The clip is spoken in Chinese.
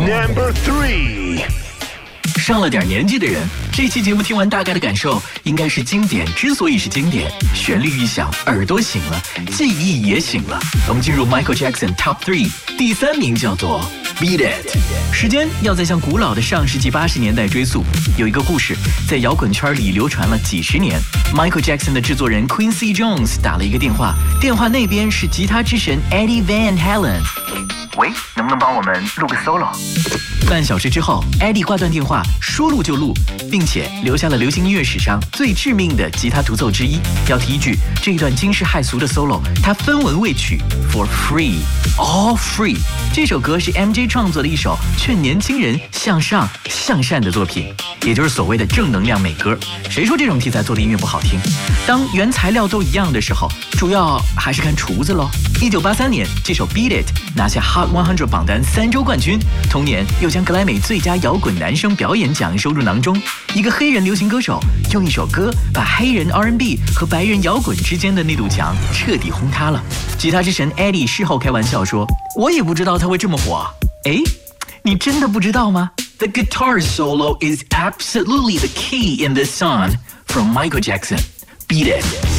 Number 3。 上了点年纪的人，这期节目听完大概的感受应该是经典之所以是经典，旋律一响，耳朵醒了，记忆也醒了。我们进入 Michael Jackson Top 3， 第3名叫做 Beat It。 时间要在向古老的上世纪80年代追溯，有一个故事在摇滚圈里流传了几十年。Michael Jackson 的制作人 Quincy Jones 打了一个电话，电话那边是吉他之神 Eddie Van Halen。喂，能不能帮我们录个 solo？ 半小时之后 ，Eddie 挂断电话，说录就录，并且留下了流行音乐史上最致命的吉他独奏之一。要提一句，这一段惊世骇俗的 solo， 他分文未取 ，for free， all free。这首歌是 MJ 创作的一首劝年轻人向上向善的作品，也就是所谓的正能量美歌。谁说这种题材做的音乐不好听？当原材料都一样的时候，主要还是看厨子咯。1983年，这首 Beat It 拿下 Hot 100榜单3周冠军，同年又将格莱美最佳摇滚男声表演奖收入囊中。一个黑人流行歌手用一首歌把黑人 R&B 和白人摇滚之间的那堵墙彻底轰塌了。吉他之神 Eddie 事后开玩笑说：“我也不知道他会这么火。”诶，你真的不知道吗？ The guitar solo is absolutely the key in this song from Michael Jackson. Beat It.